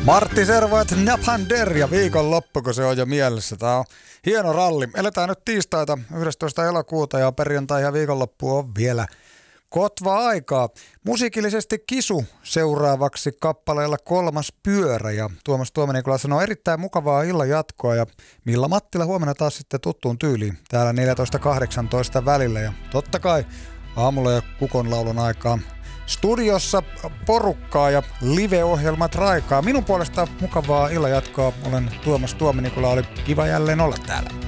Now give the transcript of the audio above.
Martti Servoet, Napander ja viikonloppu, kun se on jo mielessä. Tää on hieno ralli. Eletään nyt tiistaita 11. elokuuta ja perjantai ja viikonloppu on vielä kotvaa aikaa. Musiikillisesti Kisu seuraavaksi kappaleella Kolmas pyörä ja Tuomas Tuomenikula sanoo erittäin mukavaa illan jatkoa ja Milla Mattila huomenna taas sitten tuttuun tyyliin täällä 14.18 välillä ja totta kai aamulla ja kukonlaulun aikaa studiossa porukkaa ja live-ohjelmat raikaa. Minun puolesta mukavaa illan jatkoa. Olen Tuomas Tuomenikula, oli kiva jälleen olla täällä.